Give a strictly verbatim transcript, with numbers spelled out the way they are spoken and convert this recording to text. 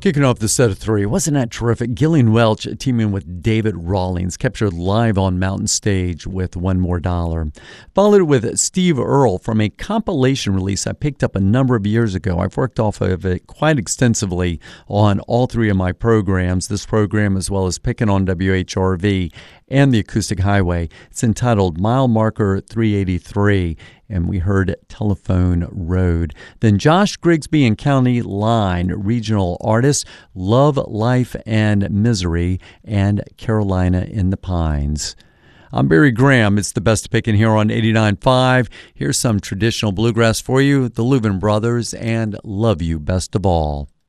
Kicking off the set of three, wasn't that terrific? Gillian Welch teaming with David Rawlings, captured live on Mountain Stage with One More Dollar. Followed with Steve Earle from a compilation release I picked up a number of years ago. I've worked off of it quite extensively on all three of my programs, this program as well as Picking on W H R V and the Acoustic Highway. It's entitled Mile Marker three eighty-three, and we heard Telephone Road. Then Josh Grigsby and County Line, regional artists, Love, Life, and Misery, and Carolina in the Pines. I'm Barry Graham. It's the best of picking here on eighty-nine point five. Here's some traditional bluegrass for you, the Louvin Brothers, and Love You Best of All.